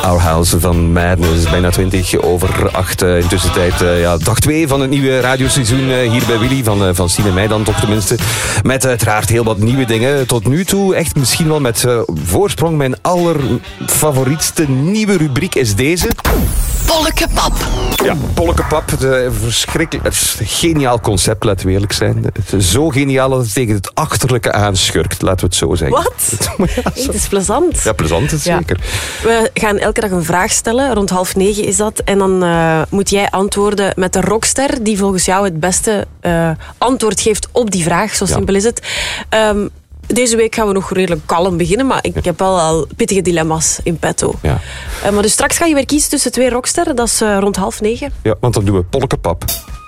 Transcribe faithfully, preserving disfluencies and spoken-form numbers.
Our House van Madness. Bijna twintig over acht. Uh, intussen tijd uh, ja, dag twee van het nieuwe radioseizoen uh, hier bij Willy. Van, uh, van Stien en mij dan toch tenminste. Met uiteraard heel wat nieuwe dingen. Tot nu toe echt misschien wel met uh, voorsprong. Mijn allerfavorietste nieuwe rubriek is deze. Polkepap. Ja, polkepap. Verschrikkelijk. Het is een geniaal concept, laten we eerlijk zijn. Het is zo geniaal dat het tegen het achterlijke aanschurkt. Laten we het zo zeggen. Wat? Ja, zo. Het is plezant. Ja, plezant is ja. zeker. We gaan elke dag een vraag stellen. Rond half negen is dat. En dan uh, moet jij antwoorden met de rockster die volgens jou het beste uh, antwoord geeft op die vraag. Zo simpel ja. is het. Um, Deze week gaan we nog redelijk kalm beginnen, maar ik ja. heb wel al pittige dilemma's in petto. Ja. Uh, maar dus straks ga je weer kiezen tussen twee rocksterren. Dat is uh, rond half negen. Ja, want dan doen we polkepap.